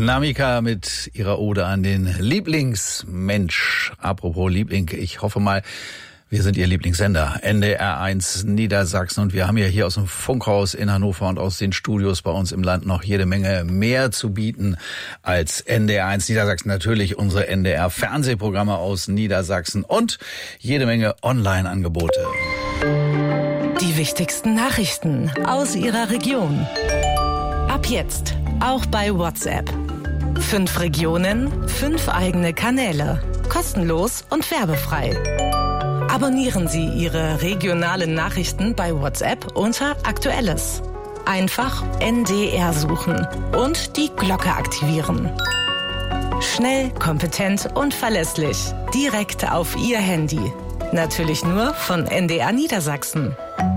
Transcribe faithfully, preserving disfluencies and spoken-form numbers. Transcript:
Namika mit ihrer Ode an den Lieblingsmensch. Apropos Liebling, ich hoffe mal, wir sind Ihr Lieblingssender, N D R eins Niedersachsen. Und wir haben ja hier aus dem Funkhaus in Hannover und aus den Studios bei uns im Land noch jede Menge mehr zu bieten als N D R eins Niedersachsen. Natürlich unsere N D R-Fernsehprogramme aus Niedersachsen und jede Menge Online-Angebote. Die wichtigsten Nachrichten aus Ihrer Region. Ab jetzt auch bei WhatsApp. Fünf Regionen, fünf eigene Kanäle. Kostenlos und werbefrei. Abonnieren Sie Ihre regionalen Nachrichten bei WhatsApp unter Aktuelles. Einfach N D R suchen und die Glocke aktivieren. Schnell, kompetent und verlässlich. Direkt auf Ihr Handy. Natürlich nur von N D R Niedersachsen.